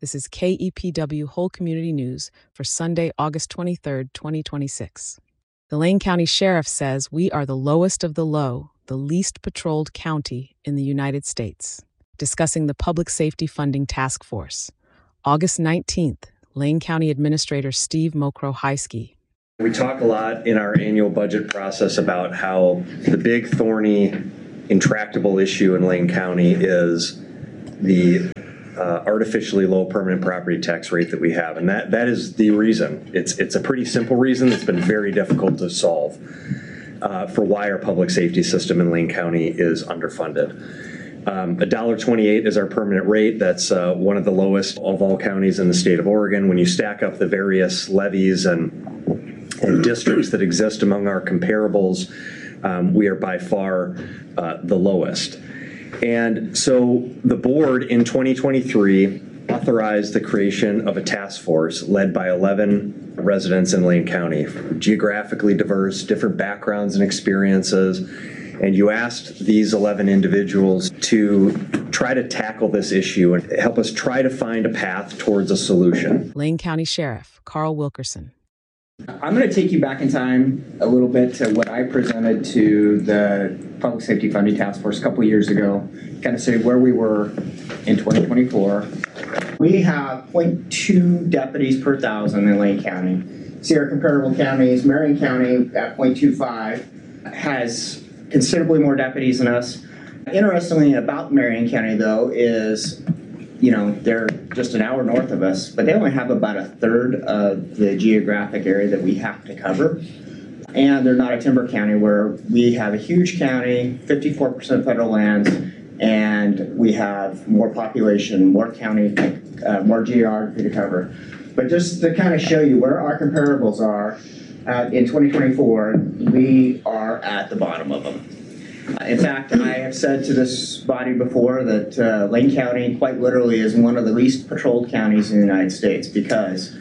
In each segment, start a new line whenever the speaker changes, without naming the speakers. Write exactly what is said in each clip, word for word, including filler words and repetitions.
This is K E P W Whole Community News for Sunday, August twenty-third, twenty twenty-six. The Lane County Sheriff says we are the lowest of the low, the least patrolled county in the United States. Discussing the Public Safety Funding Task Force. August nineteenth, Lane County Administrator Steve Mokro-Heisky.
We talk a lot in our annual budget process about how the big, thorny, intractable issue in Lane County is the uh, artificially low permanent property tax rate that we have. And that, that is the reason. It's, it's a pretty simple reason that's been very difficult to solve uh, for why our public safety system in Lane County is underfunded. Um, one dollar twenty-eight is our permanent rate. That's uh, one of the lowest of all counties in the state of Oregon. When you stack up the various levies and, and districts that exist among our comparables, um, we are by far uh, the lowest. And so the board in twenty twenty-three authorized the creation of a task force led by eleven residents in Lane County, geographically diverse, different backgrounds and experiences. And you asked these eleven individuals to try to tackle this issue and help us try to find a path towards a solution.
Lane County Sheriff Carl Wilkerson.
I'm going to take you back in time a little bit to what I presented to the Public Safety Funding Task Force a couple of years ago, kind of say where we were in twenty twenty-four. We have zero point two deputies per thousand in Lane County. See our comparable counties, Marion County at zero point two five has considerably more deputies than us. Interestingly about Marion County, though, is, you know, they're just an hour north of us, but they only have about a third of the geographic area that we have to cover. And they're not a timber county where we have a huge county, fifty-four percent federal lands, and we have more population, more county, uh, more geography to cover. But just to kind of show you where our comparables are, Uh, in twenty twenty-four, we are at the bottom of them. Uh, in fact, I have said to this body before that uh, Lane County quite literally is one of the least patrolled counties in the United States because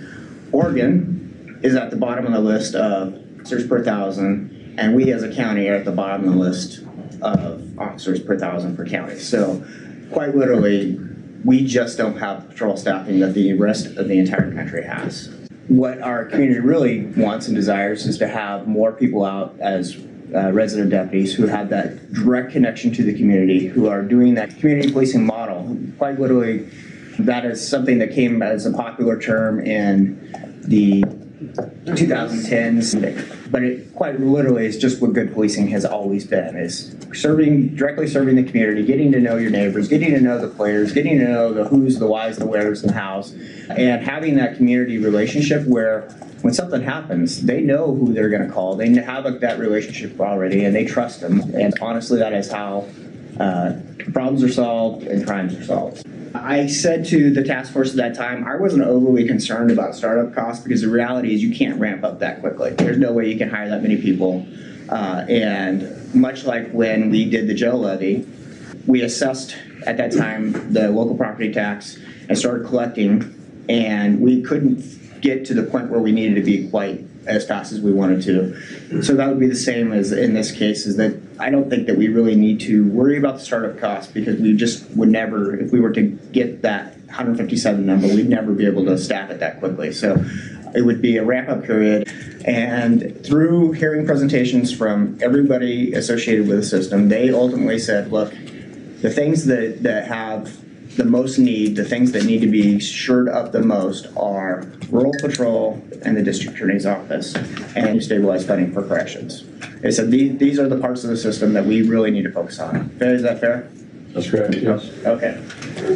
Oregon is at the bottom of the list of officers per thousand, and we as a county are at the bottom of the list of officers per thousand per county. So quite literally, we just don't have patrol staffing that the rest of the entire country has. What our community really wants and desires is to have more people out as uh, resident deputies who have that direct connection to the community, who are doing that community policing model. Quite literally, that is something that came as a popular term in the two thousand tens, but it quite literally is just what good policing has always been, is serving, directly serving the community, getting to know your neighbors, getting to know the players, getting to know the who's, the whys, the wheres, and the hows, and having that community relationship where when something happens, they know who they're going to call. They have that relationship already, and they trust them. And honestly, that is how uh, problems are solved and crimes are solved. I said to the task force at that time, I wasn't overly concerned about startup costs because the reality is you can't ramp up that quickly. There's no way you can hire that many people. Uh, and much like when we did the jail levy, we assessed at that time the local property tax and started collecting, and we couldn't get to the point where we needed to be quite as fast as we wanted to. So that would be the same as in this case, is that I don't think that we really need to worry about the startup costs because we just would never, if we were to get that one hundred fifty-seven number, we'd never be able to staff it that quickly. So it would be a ramp-up period. And through hearing presentations from everybody associated with the system, they ultimately said, look, the things that, that have the most need, the things that need to be shored up the most are rural patrol and the district attorney's office and stabilized funding for corrections. They said these, these are the parts of the system that we really need to focus on. Is that fair?
That's correct, yes.
Okay.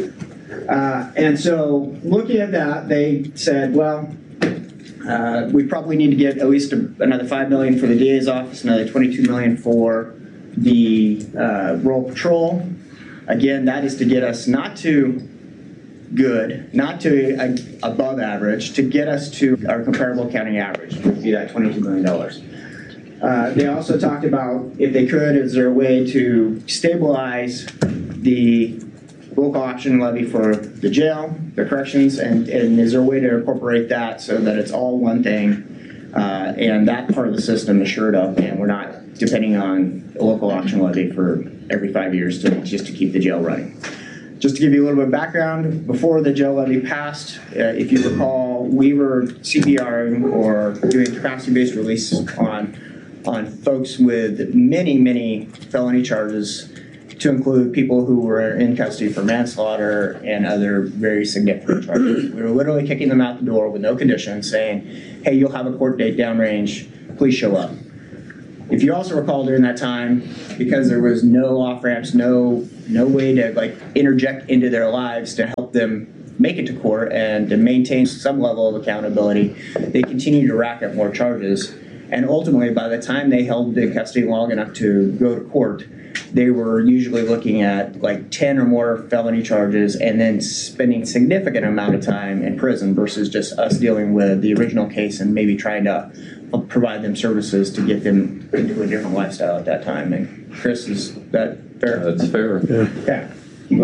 Uh, and so looking at that, they said, well, uh, we probably need to get at least a, another five million dollars for the D A's office, another twenty-two million dollars for the uh, rural patrol. Again, that is to get us not to good, not to uh, above average, to get us to our comparable county average, which would be that twenty-two million dollars. Uh, they also talked about, if they could, is there a way to stabilize the local option levy for the jail, the corrections, and, and is there a way to incorporate that so that it's all one thing, uh, and that part of the system is shored up, and we're not depending on a local auction levy for every five years to just to keep the jail running. just to give you a little bit of background, before the jail levy passed, uh, if you recall, we were C P Ring or doing capacity-based release on, on folks with many, many felony charges, to include people who were in custody for manslaughter and other very significant charges. We were literally kicking them out the door with no conditions, saying, hey, you'll have a court date downrange, please show up. If you also recall during that time, because there was no off-ramps, no, no way to like interject into their lives to help them make it to court and to maintain some level of accountability, they continued to rack up more charges. And ultimately, by the time they held the custody long enough to go to court, they were usually looking at like ten or more felony charges and then spending significant amount of time in prison versus just us dealing with the original case and maybe trying to provide them services to get them into a different lifestyle at that time. And Chris, is that fair?
That's fair.
Yeah. Yeah. Keep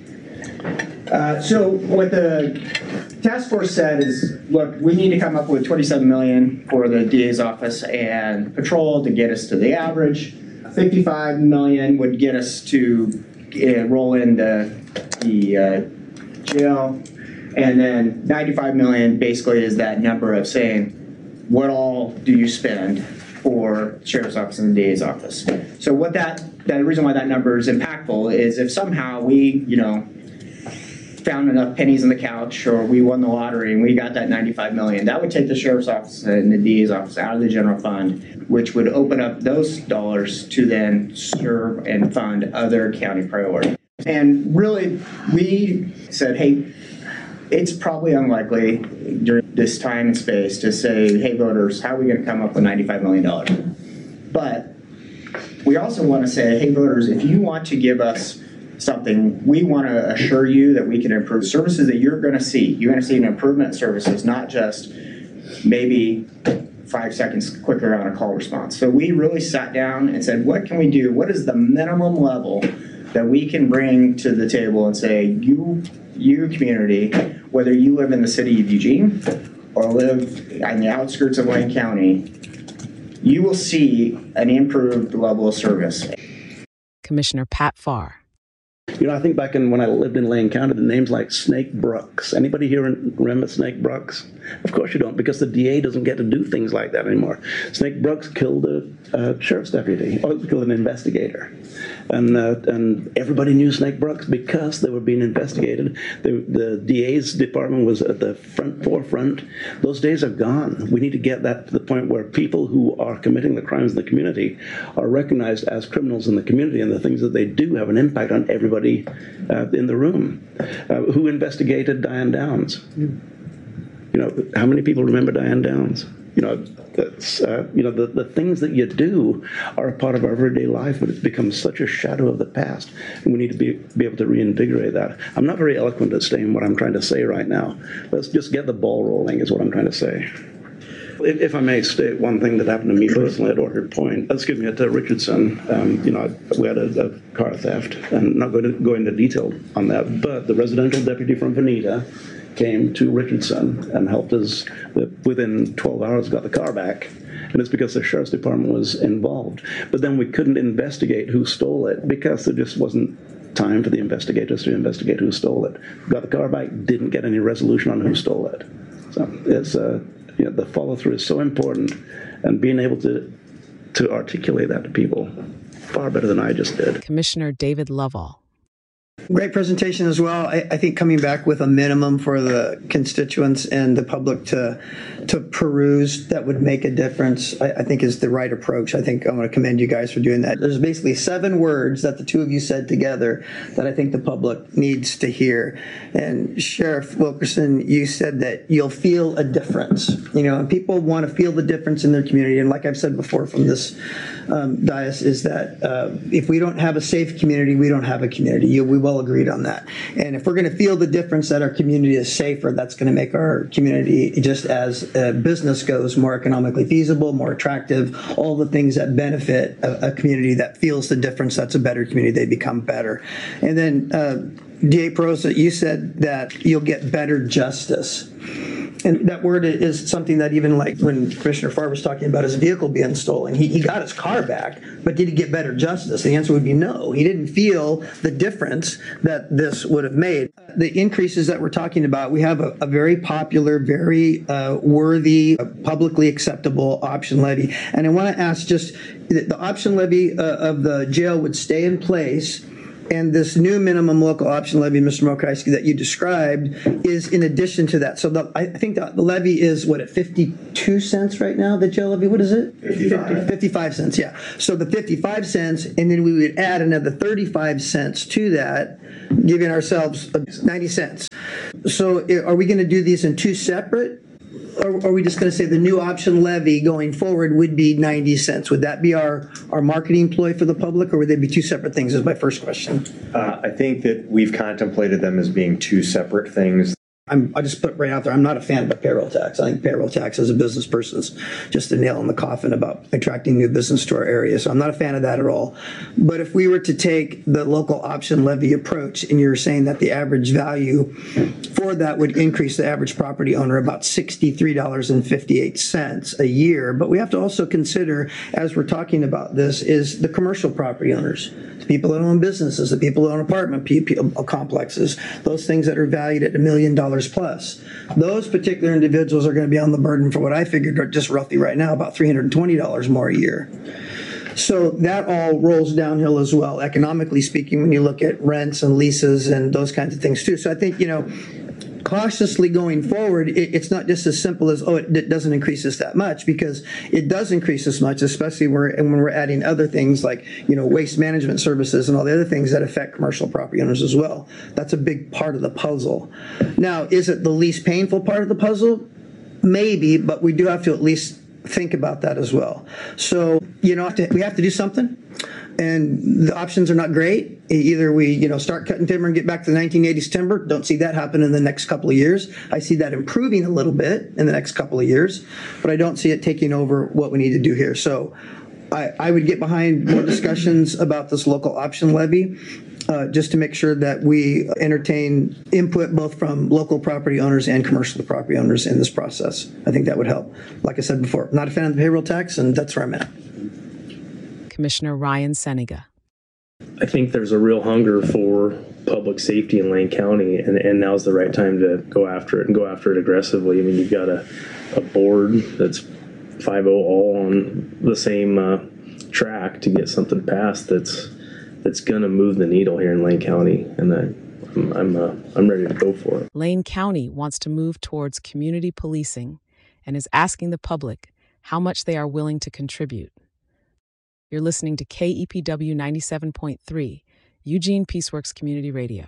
going. Uh, so what the task force said is, look, we need to come up with twenty-seven million dollars for the D A's office and patrol to get us to the average. fifty-five million dollars would get us to uh, roll in the, the uh, jail. And then ninety-five million dollars basically is that number of saying, what all do you spend for sheriff's office and the D A's office? So what that, the reason why that number is impactful is if somehow we, you know, found enough pennies in the couch or we won the lottery and we got that ninety-five million dollars, that would take the sheriff's office and the D A's office out of the general fund, which would open up those dollars to then serve and fund other county priorities. And really, we said, hey, it's probably unlikely during this time and space to say, hey, voters, how are we going to come up with ninety-five million dollars? But we also want to say, hey, voters, if you want to give us something, we want to assure you that we can improve services that you're going to see. You're going to see an improvement in services, not just maybe five seconds quicker on a call response. So we really sat down and said, what can we do? What is the minimum level that we can bring to the table and say, you, you community, whether you live in the city of Eugene or live on the outskirts of Lane County, you will see an improved level of service.
Commissioner Pat Farr.
You know, I think back in when I lived in Lane County, the names like Snake Brooks. Anybody here remember Snake Brooks? Of course you don't, because the D A doesn't get to do things like that anymore. Snake Brooks killed a, a sheriff's deputy, or killed an investigator. And uh, and everybody knew Snake Brooks because they were being investigated. The, the D A's department was at the front forefront. Those days are gone. We need to get that to the point where people who are committing the crimes in the community are recognized as criminals in the community, and the things that they do have an impact on everybody uh, in the room. Uh, who investigated Diane Downs? You know, how many people remember Diane Downs? You know, that's, uh, you know, the, the things that you do are a part of our everyday life, but it's become such a shadow of the past, and we need to be, be able to reinvigorate that. I'm not very eloquent at saying what I'm trying to say right now. Let's just get the ball rolling is what I'm trying to say. If, if I may state one thing that happened to me personally at Orchard Point, excuse me, at uh, Richardson, um, you know, we had a, a car theft, and not going to go into detail on that, but the residential deputy from Veneta came to Richardson and helped us. Within twelve hours, got the car back, and it's because the sheriff's department was involved. But then we couldn't investigate who stole it because there just wasn't time for the investigators to investigate who stole it. Got the car back, didn't get any resolution on who stole it. So it's uh, you know, the follow through is so important, and being able to to articulate that to people far better than I just did.
Commissioner David Lovell.
Great presentation as well. I, I think coming back with a minimum for the constituents and the public to to peruse that would make a difference, I, I think is the right approach. I think I want to commend you guys for doing that. There's basically seven words that the two of you said together that I think the public needs to hear. And Sheriff Wilkerson, you said that you'll feel a difference. You know, and people want to feel the difference in their community. And like I've said before from this um, dais, is that uh, if we don't have a safe community, we don't have a community. You, we will agreed on that. And if we're going to feel the difference that our community is safer, that's going to make our community, just as uh, business goes, more economically feasible, more attractive, all the things that benefit a, a community that feels the difference. That's a better community. They become better. And then uh, D A Perosa, you said that you'll get better justice. And that word is something that even like when Commissioner Farr was talking about his vehicle being stolen, he, he got his car back, but did he get better justice? The answer would be no. He didn't feel the difference that this would have made. The increases that we're talking about, we have a, a very popular, very uh, worthy, uh, publicly acceptable option levy. And I want to ask just, the, the option levy uh, of the jail would stay in place. And this new minimum local option levy, Mister Mokryski, that you described is in addition to that. So the, I think the, the levy is, what, at fifty-two cents right now, the jail levy? What is it?
fifty-five.
fifty-five cents, yeah. So the fifty-five cents, and then we would add another thirty-five cents to that, giving ourselves ninety cents. So are we going to do these in two separate? Or are we just going to say the new option levy going forward would be ninety cents? Would that be our, our marketing ploy for the public, or would they be two separate things is my first question.
Uh, I think that we've contemplated them as being two separate things.
I'm, I just put right out there, I'm not a fan of the payroll tax. I think payroll tax as a business person is just a nail in the coffin about attracting new business to our area. So I'm not a fan of that at all. But if we were to take the local option levy approach, and you're saying that the average value for that would increase the average property owner about sixty-three dollars and fifty-eight cents a year. But we have to also consider, as we're talking about this, is the commercial property owners, the people that own businesses, the people that own apartment complexes, those things that are valued at a million dollars plus. Those particular individuals are going to be on the burden for what I figured are just roughly right now about three hundred twenty dollars more a year. So that all rolls downhill as well, economically speaking, when you look at rents and leases and those kinds of things too. So I think, you know, cautiously going forward, it, it's not just as simple as, oh, it, it doesn't increase us that much, because it does increase us much, especially where, when we're adding other things like, you know, waste management services and all the other things that affect commercial property owners as well. That's a big part of the puzzle. Now, is it the least painful part of the puzzle? Maybe, but we do have to at least think about that as well. So, you know, we have to do something. And the options are not great. Either we, you know, start cutting timber and get back to the nineteen eighties timber. Don't see that happen in the next couple of years. I see that improving a little bit in the next couple of years, but I don't see it taking over what we need to do here. So I, I would get behind more discussions about this local option levy, uh, just to make sure that we entertain input both from local property owners and commercial property owners in this process. I think that would help. Like I said before, not a fan of the payroll tax, and that's where I'm at.
Commissioner Ryan Senega.
I think there's a real hunger for public safety in Lane County, and, and now's the right time to go after it and go after it aggressively. I mean, you've got a, a board that's five oh all on the same uh, track to get something passed that's that's going to move the needle here in Lane County, and I, I'm I'm, uh, I'm ready to go for it.
Lane County wants to move towards community policing and is asking the public how much they are willing to contribute. You're listening to K E P W ninety-seven point three, Eugene Peaceworks Community Radio.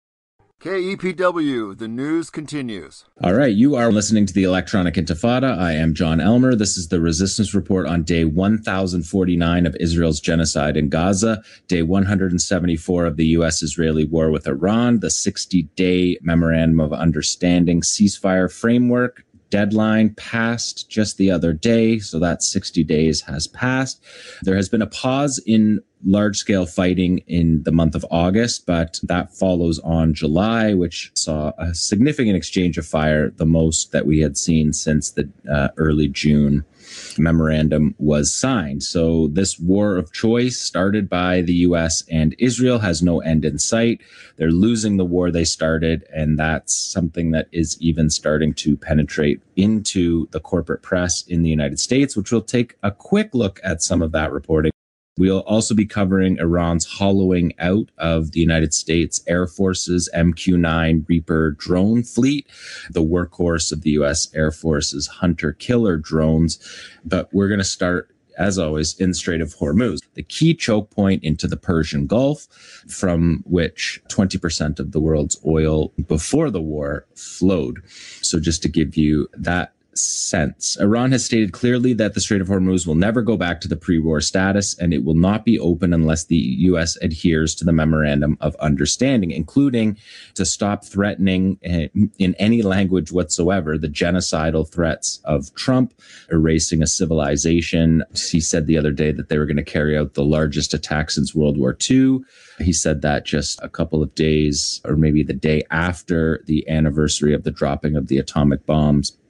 K E P W, the news continues.
All right, you are listening to the Electronic Intifada. I am John Elmer. This is the Resistance Report on day one thousand forty-nine of Israel's genocide in Gaza, day one hundred seventy-four of the U S-Israeli war with Iran, the sixty-day Memorandum of Understanding ceasefire framework deadline passed just the other day, so that sixty days has passed. There has been a pause in large-scale fighting in the month of August, but that follows on July, which saw a significant exchange of fire, the most that we had seen since the uh, early June memorandum was signed. So this war of choice started by the U S and Israel has no end in sight. They're losing the war they started, and that's something that is even starting to penetrate into the corporate press in the United States, which we'll take a quick look at some of that reporting. We'll also be covering Iran's hollowing out of the United States Air Force's M Q nine Reaper drone fleet, the workhorse of the U S Air Force's hunter-killer drones. But we're going to start, as always, in the Strait of Hormuz, the key choke point into the Persian Gulf, from which twenty percent of the world's oil before the war flowed. So just to give you that sense, Iran has stated clearly that the Strait of Hormuz will never go back to the pre-war status, and it will not be open unless the U S adheres to the Memorandum of Understanding, including to stop threatening in any language whatsoever the genocidal threats of Trump, erasing a civilization. He said the other day that they were going to carry out the largest attack since World War Two. He said that just a couple of days, or maybe the day after the anniversary of the dropping of the atomic bombs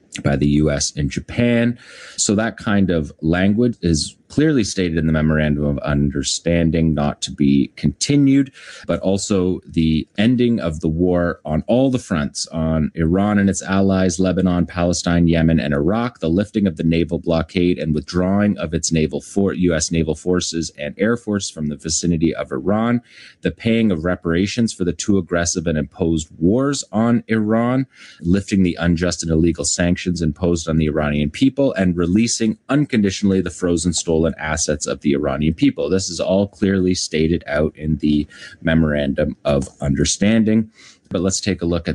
by the U S and Japan. So that kind of language is clearly stated in the Memorandum of Understanding not to be continued, but also the ending of the war on all the fronts, on Iran and its allies, Lebanon, Palestine, Yemen, and Iraq, the lifting of the naval blockade and withdrawing of its naval for U S naval forces and air force from the vicinity of Iran, the paying of reparations for the two aggressive and imposed wars on Iran, lifting the unjust and illegal sanctions imposed on the Iranian people, and releasing unconditionally the frozen, stolen assets of the Iranian people. This is all clearly stated out in the Memorandum of Understanding. But let's take a look at